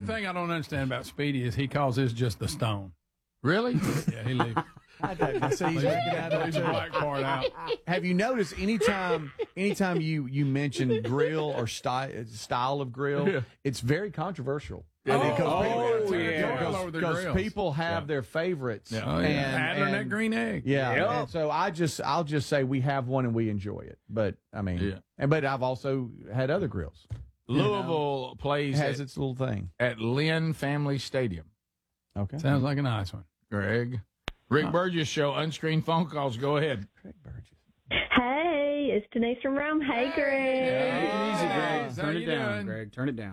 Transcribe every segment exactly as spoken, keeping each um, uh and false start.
thing I don't understand about Speedy is he calls this just the stone. Really? Yeah, he leaves. I don't see he's looking at it. Leaves the black part out. Have you noticed anytime anytime you, you mention grill or style style of grill, Yeah. it's very controversial. Oh, I mean, 'cause oh, people, yeah. because- All over the because grills. people have Yeah. their favorites. Yeah. Oh, yeah. And, Adler and that and- green egg. Yeah, Yep. and so I just I'll just say we have one and we enjoy it. But I mean, Yeah. and but I've also had other grills. Louisville It plays has at, its little thing. at Lynn Family Stadium. Okay. Sounds like a nice one. Greg. Rick Burgess Show, unscreened phone calls. Go ahead. Craig Burgess. Hey, it's Denise from Rome. Hey, Greg. Easy, Greg. Turn it down, Greg. Turn it down.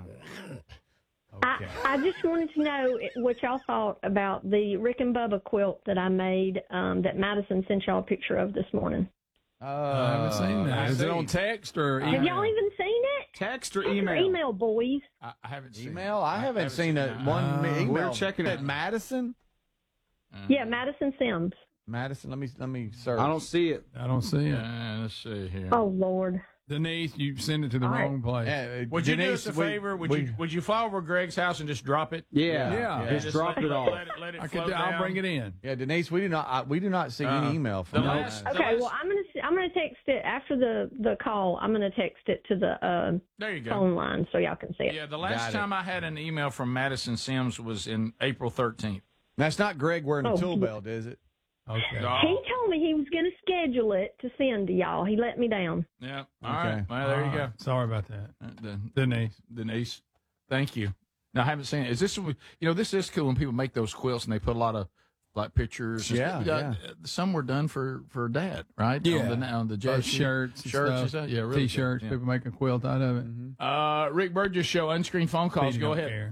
Okay. I, I just wanted to know what y'all thought about the Rick and Bubba quilt that I made um, that Madison sent y'all a picture of this morning. Uh, I haven't seen that. I Is see. it on text or Have email? y'all even seen it? Text or Check your email? email, boys. I, I haven't seen Email? it. I haven't seen a that. one Uh, email. we're checking at it. Madison. Yeah, Madison Sims. Madison. Let me let me search. I don't see it. I don't see it. Uh, let's see here. Oh, Lord. Denise, you send it to the All right. wrong place. Uh, Would you Denise, do us a we- favor? Would we- you would you fly over to Greg's house and just drop it? Yeah. Yeah. Just, Just drop let, it off. Let it, let it I float could. I'll down. bring it in. Yeah, Denise, we do not. I, we do not see Uh, any email the from that. last- The Okay, last- well, I'm gonna I'm gonna text it after the the call. I'm gonna text it to the uh, There you go. phone line so y'all can see it. Yeah, the last Got it. time I had an email from Madison Sims was in April thirteenth. That's not Greg wearing a Oh, tool yeah. belt, is it? Okay. He told me he was gonna schedule it to send to y'all. He let me down. Yeah. All Okay. right. Well, there you All go. right. Sorry about that. Uh, the- Denise. Denise, thank you. Now, I haven't seen it. Is this, you know, this is cool when people make those quilts and they put a lot of like pictures. Yeah, Uh, yeah. Some were done for, for dad, right? Yeah. On the, on the Or jazz shirts, and shirts stuff. and stuff. Yeah, really. T-shirts. good. People make a quilt out of it. Yeah. Uh, Rick Burgess Show, unscreened phone calls. Speedy Go don't ahead. care.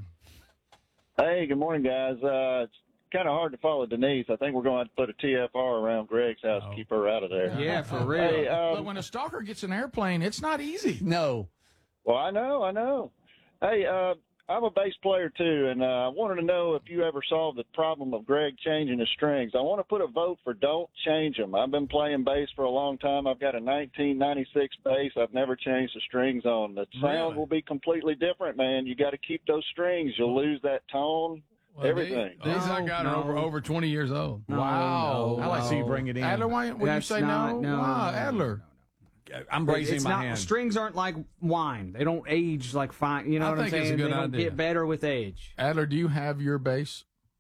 Hey, good morning, guys. Uh, it's kind of hard to follow Denise. I think we're going to have to put a T F R around Greg's house Oh. to keep her out of there. Yeah, for Oh, real. Hey, um, But when a stalker gets an airplane, it's not easy. No. Well, I know, I know. Hey, uh, I'm a bass player too, and uh, I wanted to know if you ever solved the problem of Greg changing his strings. I want to put a vote for don't change them. I've been playing bass for a long time. I've got a nineteen ninety-six bass. I've never changed the strings on. The sound Really? will be completely different, man. You got to keep those strings. You'll lose that tone. Well, Everything. These, these I No, got are no. over over twenty years old. No, Wow. no, I like to see you no. bring it in. Adler, why would you That's say not, no? no, Why, no, no, Adler? I'm raising it's my not, hand. Strings aren't like wine. They don't age like fine. You know I what I'm think it's a saying? good they don't idea. get better with age. Adler, do you have your bass?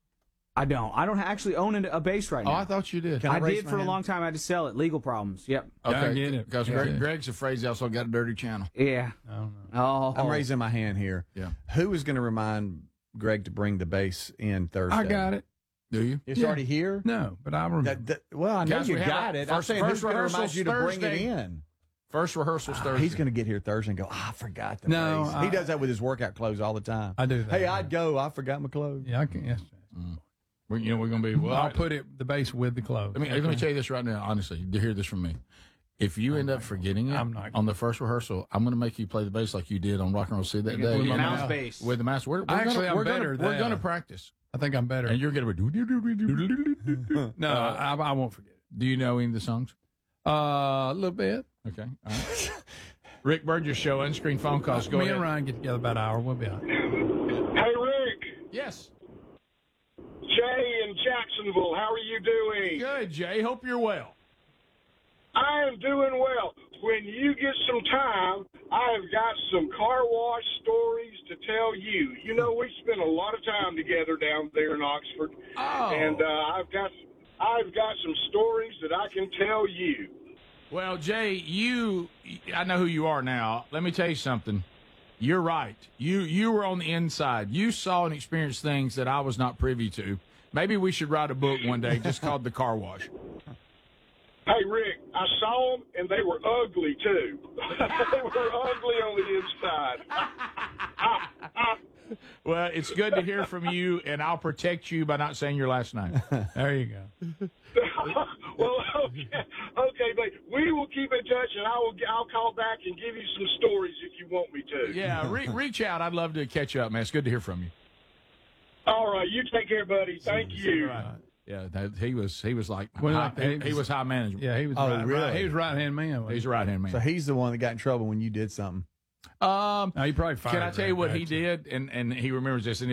I don't. I don't actually own a bass right Oh, now. I thought you did. Can I I raise did my for a hand? long time. I had to sell it. Legal problems. Yep. Okay, I get it. Because Yeah. Greg, Greg's afraid he's also got a dirty channel. Yeah. I don't know. Oh. I'm raising my hand here. Yeah. Who is going to remind Greg to bring the bass in Thursday? I got it. Do you? It's Yeah. already here. No, but I remember. That, that, well, I know Guys, you we have got a- it. I'm first- saying first who's going to remind rehearsal's you to bring it Thursday. in? First rehearsal's Ah, Thursday. he's going to get here Thursday and go, "Ah, I forgot the No, bass." I- he does that with his workout clothes all the time. I do that. Hey, I'd go. I forgot my clothes. Yeah, I can. Yes. We're, you know, we're going to be. Well, I'll put it the base with the clothes. Let me, let me tell you this right now, honestly, to hear this from me. If you end up forgetting it I'm not gonna- on the first rehearsal, I'm going to make you play the bass like you did on Rock and Roll City that day. With my mouse mouth. bass. With the mouse. We're, we're Actually, gonna, I'm we're better Gonna, we're there. going to practice. I think I'm better. And you're going to. no, I, I won't forget it. Do you know any of the songs? Uh, a little bit. Okay. All right. Rick Burgess Show, unscreened phone calls. Go Me ahead. and Ryan get together about an hour. We'll be out. Hey, Rick, Yes. Jay in Jacksonville, how are you doing? Good, Jay. Hope you're well. I am doing well. When you get some time, I have got some car wash stories to tell you. You know, we spent a lot of time together down there in Oxford, Oh. and uh, I've got I've got some stories that I can tell you. Well, Jay, you, I know who you are now. Let me tell you something. You're right. You you were on the inside. You saw and experienced things that I was not privy to. Maybe we should write a book one day just called The Car Wash. Hey, Rick, I saw them, and they were ugly, too. They were ugly on the inside. Well, it's good to hear from you, and I'll protect you by not saying your last name. There you go. Well, okay, okay, but we will keep in touch, and I will. I'll call back and give you some stories if you want me to. Yeah, re- reach out. I'd love to catch up, man. It's good to hear from you. All right, you take care, buddy. Thank you. Right. Yeah, that, he was he was like, Well, high, like he, he he was- was high management. Yeah, he was. Oh, right, really? right. He was right hand man. wasn't He's he? a right hand man. So he's the one that got in trouble when you did something. Um, No, he probably fired can I tell you what Greg he Jackson. did? And and he remembers this. And